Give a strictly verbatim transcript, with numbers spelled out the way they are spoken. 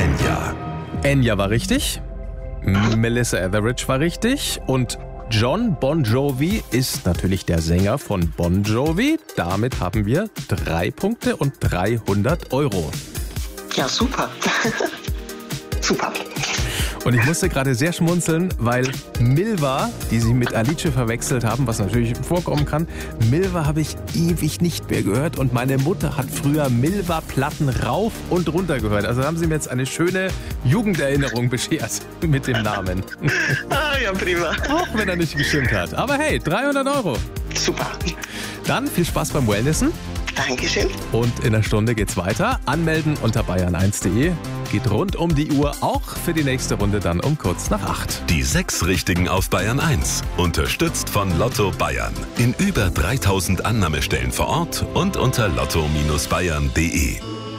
Enya. Enya war richtig. Melissa Etheridge war richtig. Und Jon Bon Jovi ist natürlich der Sänger von Bon Jovi. Damit haben wir drei Punkte und dreihundert Euro. Ja, super. Super. Und ich musste gerade sehr schmunzeln, weil Milva, die sie mit Alice verwechselt haben, was natürlich vorkommen kann, Milva habe ich ewig nicht mehr gehört und meine Mutter hat früher Milva-Platten rauf und runter gehört. Also haben sie mir jetzt eine schöne Jugenderinnerung beschert mit dem Namen. Ah, ja, prima. Auch wenn er nicht gestimmt hat. Aber hey, dreihundert Euro. Super. Dann viel Spaß beim Wellnessen. Dankeschön. Und in einer Stunde geht's weiter. Anmelden unter bayern eins punkt de. Geht rund um die Uhr, auch für die nächste Runde dann um kurz nach acht. Die sechs Richtigen auf Bayern eins. Unterstützt von Lotto Bayern. In über dreitausend Annahmestellen vor Ort und unter lotto Bindestrich bayern punkt de.